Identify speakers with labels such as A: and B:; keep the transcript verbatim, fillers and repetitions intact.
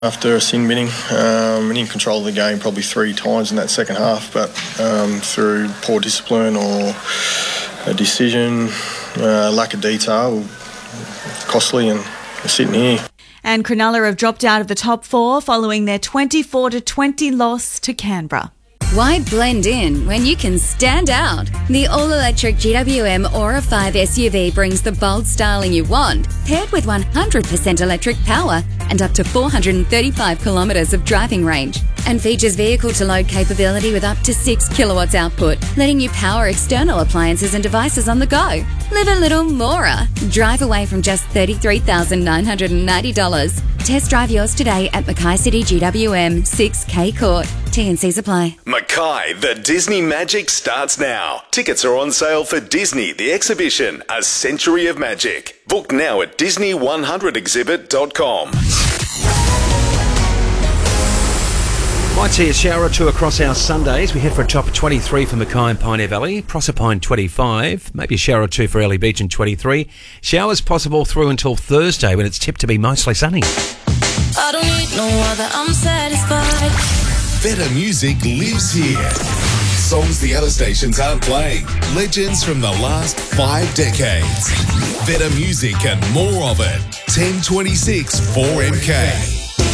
A: After a sin binning, um, and in control of the game probably three times in that second half, but um, through poor discipline or a decision, uh, lack of detail, costly, and we're sitting here.
B: And Cronulla have dropped out of the top four following their twenty-four to twenty loss to Canberra.
C: Why blend in when you can stand out? The all-electric G W M Aura five S U V brings the bold styling you want, paired with one hundred percent electric power and up to four hundred thirty-five kilometres of driving range, and features vehicle-to-load capability with up to six kilowatts output, letting you power external appliances and devices on the go. Live a little Mora. Drive away from just thirty-three thousand nine hundred ninety dollars. Test drive yours today at Mackay City G W M six K Court. T and Cs apply.
D: Mackay, the Disney Magic starts now. Tickets are on sale for Disney, the exhibition, A Century of Magic. Book now at disney one hundred exhibit dot com.
E: Might see a shower or two across our Sundays. We head for a top of twenty-three for Mackay and Pioneer Valley. Proserpine twenty-five. Maybe a shower or two for Early Beach in twenty-three. Showers possible through until Thursday when it's tipped to be mostly sunny.
F: I don't need no other, I'm satisfied.
G: Better music lives here. Songs the other stations aren't playing. Legends from the last five decades. Better music and more of it. ten twenty-six four M K.